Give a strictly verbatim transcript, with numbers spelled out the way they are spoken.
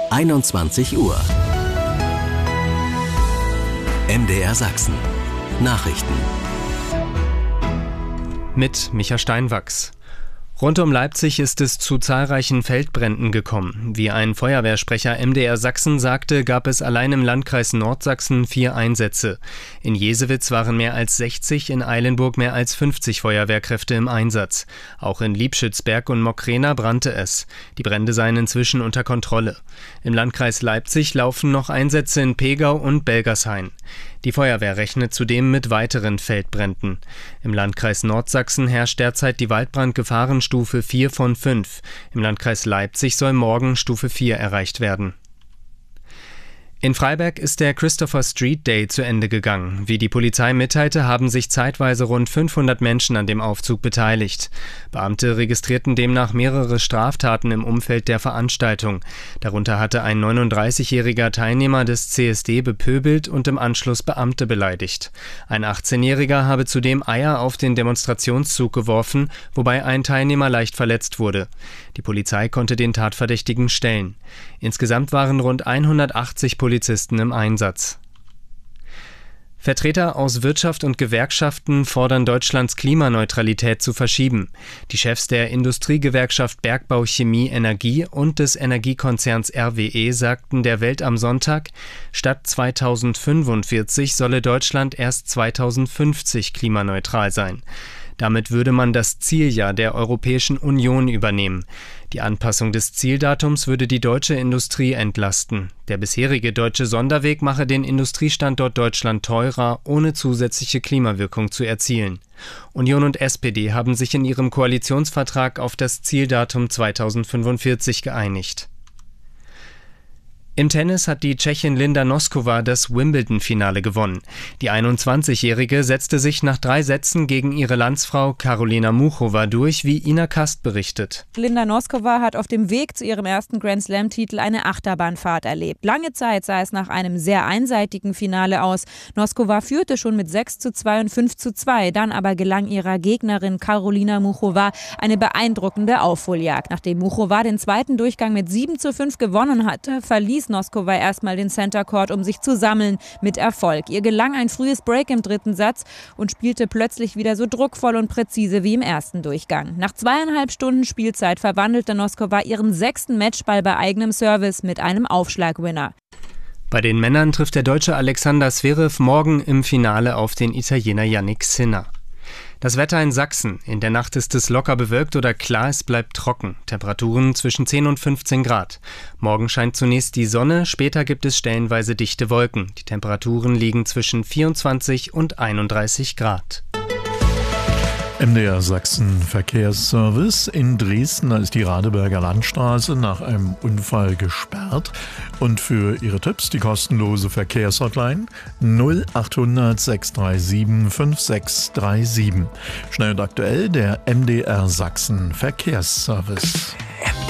einundzwanzig Uhr. M D R Sachsen. Nachrichten. Mit Micha Steinwachs. Rund um Leipzig ist es zu zahlreichen Feldbränden gekommen. Wie ein Feuerwehrsprecher M D R Sachsen sagte, gab es allein im Landkreis Nordsachsen vier Einsätze. In Jesewitz waren mehr als sechzig, in Eilenburg mehr als fünfzig Feuerwehrkräfte im Einsatz. Auch in Liebschützberg und Mockrena brannte es. Die Brände seien inzwischen unter Kontrolle. Im Landkreis Leipzig laufen noch Einsätze in Pegau und Belgershain. Die Feuerwehr rechnet zudem mit weiteren Feldbränden. Im Landkreis Nordsachsen herrscht derzeit die Waldbrandgefahrenstufe vier von fünf. Im Landkreis Leipzig soll morgen Stufe vier erreicht werden. In Freiberg ist der Christopher Street Day zu Ende gegangen. Wie die Polizei mitteilte, haben sich zeitweise rund fünfhundert Menschen an dem Aufzug beteiligt. Beamte registrierten demnach mehrere Straftaten im Umfeld der Veranstaltung. Darunter hatte ein neununddreißigjähriger Teilnehmer des C S D bepöbelt und im Anschluss Beamte beleidigt. Ein achtzehnjähriger habe zudem Eier auf den Demonstrationszug geworfen, wobei ein Teilnehmer leicht verletzt wurde. Die Polizei konnte den Tatverdächtigen stellen. Insgesamt waren rund hundertachtzig Polizisten im Einsatz. Vertreter aus Wirtschaft und Gewerkschaften fordern Deutschlands Klimaneutralität zu verschieben. Die Chefs der Industriegewerkschaft Bergbau, Chemie, Energie und des Energiekonzerns R W E sagten der Welt am Sonntag, statt zweitausendfünfundvierzig solle Deutschland erst zweitausendfünfzig klimaneutral sein. Damit würde man das Zieljahr der Europäischen Union übernehmen. Die Anpassung des Zieldatums würde die deutsche Industrie entlasten. Der bisherige deutsche Sonderweg mache den Industriestandort Deutschland teurer, ohne zusätzliche Klimawirkung zu erzielen. Union und S P D haben sich in ihrem Koalitionsvertrag auf das Zieldatum zweitausendfünfundvierzig geeinigt. Im Tennis hat die Tschechin Linda Noskova das Wimbledon-Finale gewonnen. Die einundzwanzigjährige setzte sich nach drei Sätzen gegen ihre Landsfrau Karolina Muchova durch, wie Ina Kast berichtet. Linda Noskova hat auf dem Weg zu ihrem ersten Grand-Slam-Titel eine Achterbahnfahrt erlebt. Lange Zeit sah es nach einem sehr einseitigen Finale aus. Noskova führte schon mit sechs zu zwei und fünf zu zwei. Dann aber gelang ihrer Gegnerin Karolina Muchova eine beeindruckende Aufholjagd. Nachdem Muchova den zweiten Durchgang mit sieben zu fünf gewonnen hatte, verließ Noskova erstmal den Center Court, um sich zu sammeln, mit Erfolg. Ihr gelang ein frühes Break im dritten Satz und spielte plötzlich wieder so druckvoll und präzise wie im ersten Durchgang. Nach zweieinhalb Stunden Spielzeit verwandelte Noskova ihren sechsten Matchball bei eigenem Service mit einem Aufschlagwinner. Bei den Männern trifft der Deutsche Alexander Zverev morgen im Finale auf den Italiener Jannik Sinner. Das Wetter in Sachsen. In der Nacht ist es locker bewölkt oder klar, es bleibt trocken. Temperaturen zwischen zehn und fünfzehn Grad. Morgen scheint zunächst die Sonne, später gibt es stellenweise dichte Wolken. Die Temperaturen liegen zwischen vierundzwanzig und einunddreißig Grad. M D R Sachsen Verkehrsservice. In Dresden ist die Radeberger Landstraße nach einem Unfall gesperrt. Und für Ihre Tipps die kostenlose Verkehrshotline null achthundert sechs drei sieben fünf sechs drei sieben. Schnell und aktuell der M D R Sachsen Verkehrsservice.